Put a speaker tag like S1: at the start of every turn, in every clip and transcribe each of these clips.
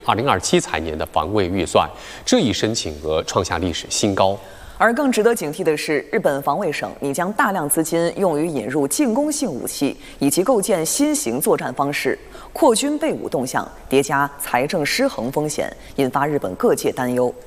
S1: 2027财年的防卫预算，这一申请额创下历史新高。
S2: 而更值得警惕的是，日本防卫省拟将大量资金用于引入进攻性武器，以及构建新型作战方式，扩军备武动向，叠加财政失衡风险，引发日本各界担忧。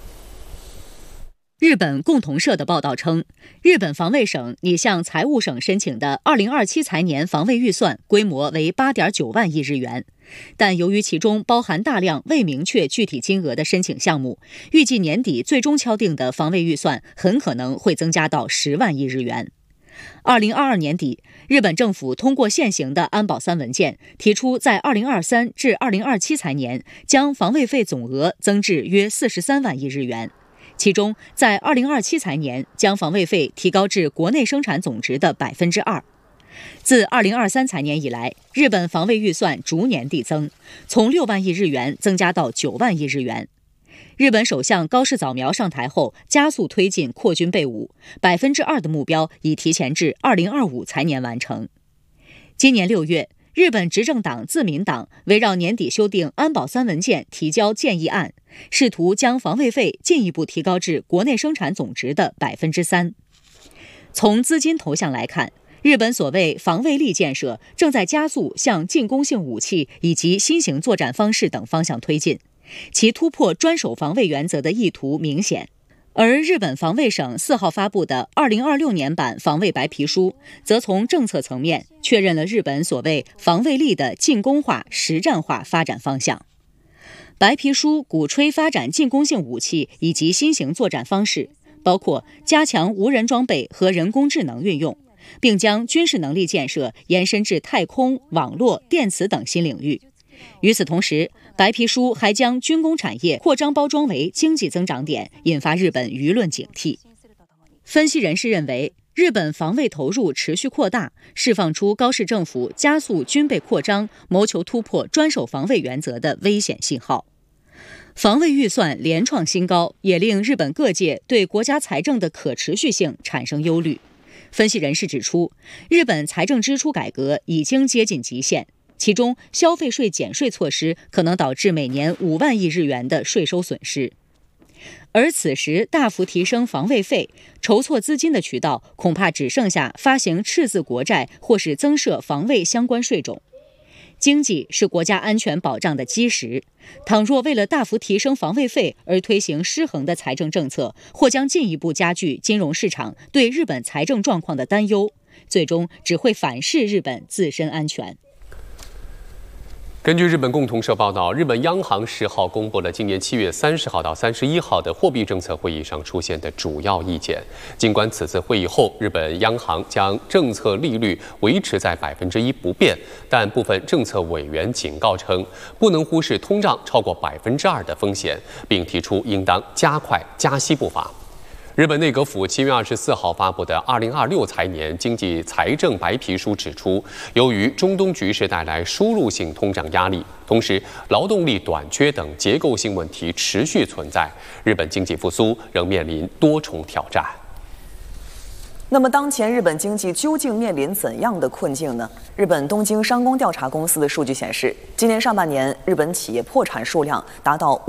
S3: 日本共同社的报道称，日本防卫省拟向财务省申请的2027财年防卫预算规模为8.9万亿日元，但由于其中包含大量未明确具体金额的申请项目，预计年底最终敲定的防卫预算很可能会增加到10万亿日元。2022年底，日本政府通过现行的安保3文件，提出在2023至2027财年将防卫费总额增至约43万亿日元。其中，在2027财年将防卫费提高至国内生产总值的2%。自2023财年以来，日本防卫预算逐年递增，从6万亿日元增加到9万亿日元。日本首相高市早苗上台后，加速推进扩军备武，2%的目标已提前至2025财年完成。今年6月，日本执政党自民党围绕年底修订安保3文件提交建议案，试图将防卫费进一步提高至国内生产总值的3%。从资金投向来看，日本所谓防卫力建设正在加速向进攻性武器以及新型作战方式等方向推进，其突破专守防卫原则的意图明显。而日本防卫省4号发布的2026年版防卫白皮书，则从政策层面确认了日本所谓防卫力的进攻化、实战化发展方向。白皮书鼓吹发展进攻性武器以及新型作战方式，包括加强无人装备和人工智能运用，并将军事能力建设延伸至太空、网络、电磁等新领域。与此同时，白皮书还将军工产业扩张包装为经济增长点，引发日本舆论警惕。分析人士认为，日本防卫投入持续扩大，释放出高市政府加速军备扩张、谋求突破专守防卫原则的危险信号。防卫预算连创新高，也令日本各界对国家财政的可持续性产生忧虑。分析人士指出，日本财政支出改革已经接近极限，其中消费税减税措施可能导致每年5万亿日元的税收损失。而此时大幅提升防卫费，筹措资金的渠道恐怕只剩下发行赤字国债或是增设防卫相关税种。经济是国家安全保障的基石，倘若为了大幅提升防卫费而推行失衡的财政政策，或将进一步加剧金融市场对日本财政状况的担忧，最终只会反噬日本自身安全。
S1: 根据日本共同社报道，日本央行10号公布了今年7月30号到31号的货币政策会议上出现的主要意见。尽管此次会议后，日本央行将政策利率维持在1%不变，但部分政策委员警告称，不能忽视通胀超过2%的风险，并提出应当加快加息步伐。日本内阁府7月24号发布的2026财年经济财政白皮书指出，由于中东局势带来输入性通胀压力，同时劳动力短缺等结构性问题持续存在，日本经济复苏仍面临多重挑战。
S2: 那么，当前日本经济究竟面临怎样的困境呢？日本东京商工调查公司的数据显示，今年上半年日本企业破产数量达到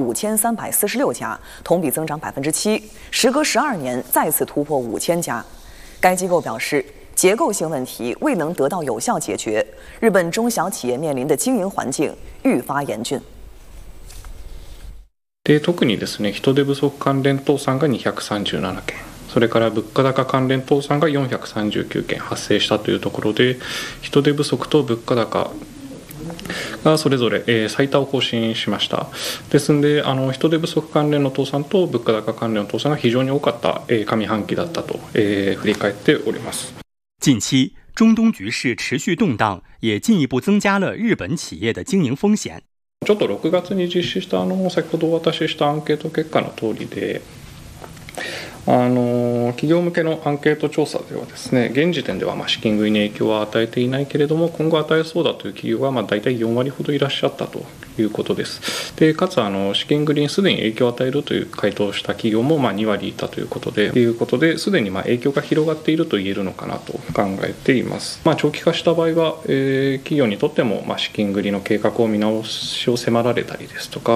S2: 5346家，同比增长7%，时隔12年再次突破5000家。该机构表示，结构性问题未能得到有效解决，日本中小企业面临的经营环境愈发严峻。
S4: で、特にですね、人手不足関連倒産が237件。それから物価高関連倒産が439件発生したというところで、人手不足と物価高がそれぞれ最多を更新しました。ですので、人手不足関連の倒産と物価高関連の倒産が非常に多かった上半期だったと振り返っております。
S5: 近期中东局勢持續動盪，也進一步增加了日本企業的經營風險。
S4: ちょっと6月に実施した先ほどお渡ししたアンケート結果の通りで、企業向けのアンケート調査ではですね、現時点では資金繰りに影響は与えていないけれども、今後与えそうだという企業が大体4割ほどいらっしゃったということです。で、かつ資金繰りにすでに影響を与えるという回答をした企業も2割いたということで、すでに影響が広がっていると言えるのかなと考えています。長期化した場合は、企業にとっても資金繰りの計画を見直しを迫られたりですとか、